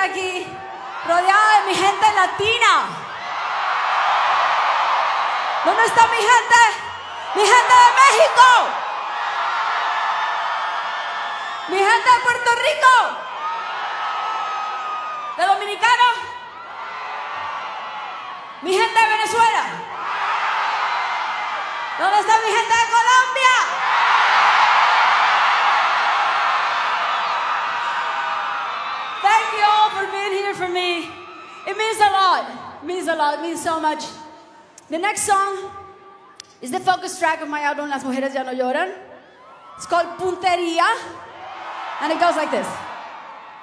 aquí rodeada de mi gente latina. ¿Dónde está mi gente? Mi gente de México. Mi gente de Puerto Rico. ¿De Dominicano? Mi gente de Venezuela. ¿Dónde está mi gente de Colombia? Thank you all for being here for me. It means a lot. It means a lot. It means so much. The next song is the focus track of my album Las Mujeres Ya No Lloran. It's called Puntería, and it goes like this.